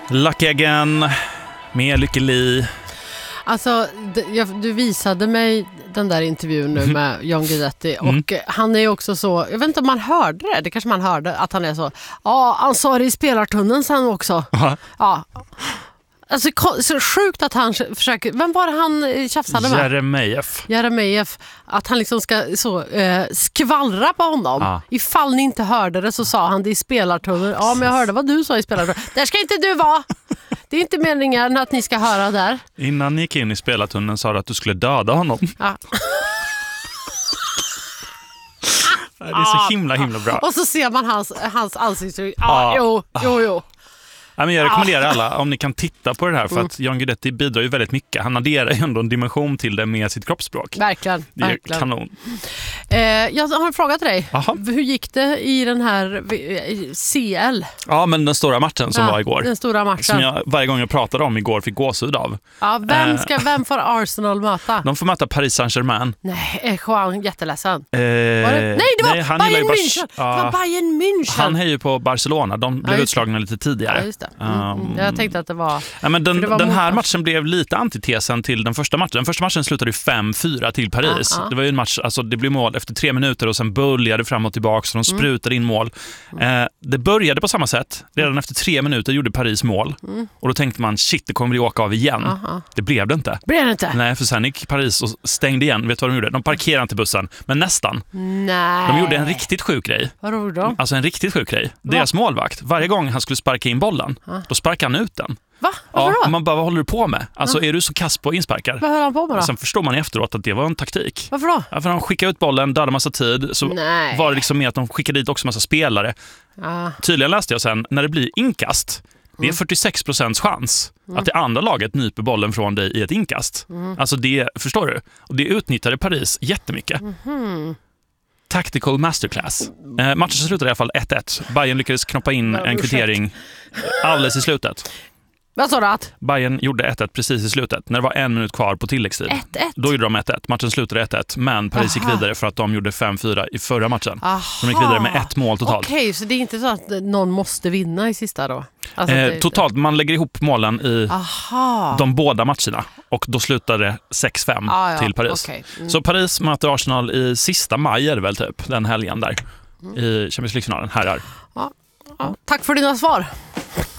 Lucky again, med Lykkeli. Alltså, du visade mig den där intervjun nu med John Guidetti och han är ju också så, jag vet inte om man hörde det kanske man hörde att han är så, ja, han sa det i spelartunneln sen också. Ja. Alltså så sjukt att han försöker, vem var det han tjafsade med? Jeremejeff, att han liksom ska så skvallra på honom. Ifall ni inte hörde det så sa han det i spelartunneln. Ja, men jag hörde vad du sa i spelartunneln. Där ska inte du vara. Det är inte meningen att ni ska höra där. Innan ni gick in i spelartunneln sa du att du skulle döda honom. Ja. Det är så himla bra. Och så ser man hans ansiktsuttryck. Jo. Ja, men jag rekommenderar alla om ni kan titta på det här för att John Guidetti bidrar ju väldigt mycket. Han adderar ju ändå en dimension till det med sitt kroppsspråk. Verkligen. Det är kanon. Jag har en fråga till dig. Aha. Hur gick det i den här CL? Ja, men den stora matchen som var igår. Den stora matchen. Som jag varje gång jag pratade om igår fick gåshud av. Ja, vem får Arsenal möta? De får möta Paris Saint-Germain. Nej, är Juan jätteledsen? Nej, det var Bayern München. Det var Bayern München. Han är ju på Barcelona. De blev utslagna lite tidigare. Ja, just det. Jag tänkte att det var... Ja, men den här matchen blev lite antitesen till den första matchen. Den första matchen slutade ju 5-4 till Paris. Det var ju en match, alltså det blev mål efter 3 minuter och sen böljade fram och tillbaka så de sprutade in mål. Det började på samma sätt. Redan efter 3 minuter gjorde Paris mål. Och då tänkte man, shit, det kommer att åka av igen. Det blev det inte. Nej, för sen gick Paris och stängde igen. Vet du vad de gjorde? De parkerade inte bussen, men nästan. Nej. De gjorde en riktigt sjuk grej. Vad gjorde de? Alltså en riktigt sjuk grej. Deras målvakt, varje gång han skulle sparka in bollen, då sparkade han ut den. Va? Varför då? Man bara, vad håller du på med? Alltså är du så kass på insparkar? Vad höll han på med då? Sen förstår man efteråt att det var en taktik. Varför då? Ja, för de skickade ut bollen, dödade massa tid. Så var det liksom med att de skickade dit också massa spelare. Tydligen läste jag sen, när det blir inkast, det är 46% chans att det andra laget nyper bollen från dig i ett inkast. Alltså det, förstår du? Och det utnyttjade Paris jättemycket. Tactical masterclass. Matchen slutade i alla fall 1-1. Bayern lyckades knoppa in en kvittering alldeles i slutet. Vad sa du att? Bayern gjorde 1-1 precis i slutet. När det var 1 minut kvar på tilläggstid. 1-1? Då gjorde de 1-1. Matchen slutade 1-1. Men Paris gick vidare för att de gjorde 5-4 i förra matchen. De gick vidare med 1 mål totalt. Okej, så det är inte så att någon måste vinna i sista då? Alltså totalt, man lägger ihop målen i de båda matcherna. Och då slutade 6-5 till Paris. Okay. Så Paris möter Arsenal i sista maj är det väl typ, den helgen där. I Champions League-finalen, herrar. Ja. Tack för dina svar.